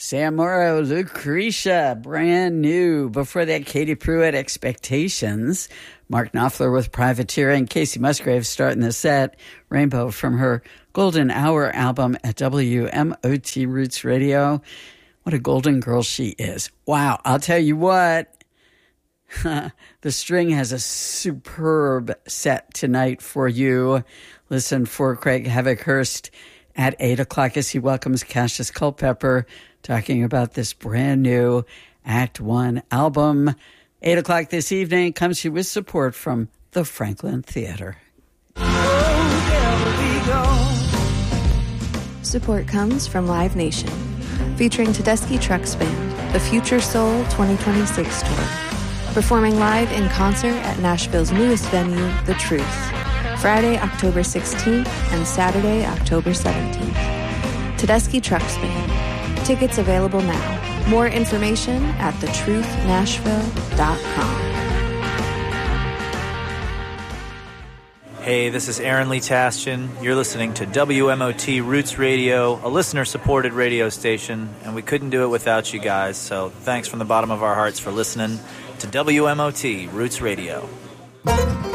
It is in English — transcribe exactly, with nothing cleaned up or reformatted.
Sam Morrow, Lucretia, brand new. Before that, Katie Pruitt, Expectations. Mark Knopfler with Privateering. Casey Musgrave starting the set. Rainbow from her Golden Hour album at W M O T Roots Radio. What a golden girl she is. Wow, I'll tell you what. The String has a superb set tonight for you. Listen for Craig Havikhurst at eight o'clock as he welcomes Cassius Culpepper, talking about this brand new Act One album. eight o'clock this evening comes to you with support from the Franklin Theater. Support comes from Live Nation, featuring Tedeschi Trucks Band, the Future Soul twenty twenty-six tour, performing live in concert at Nashville's newest venue, The Truth, Friday, October sixteenth and Saturday, October seventeenth. Tedeschi Trucks Band. Tickets available now. More information at the truth nashville dot com. Hey, this is Aaron Lee Tastian. You're listening to W M O T Roots Radio, a listener-supported radio station, and we couldn't do it without you guys, so thanks from the bottom of our hearts for listening to W M O T Roots Radio.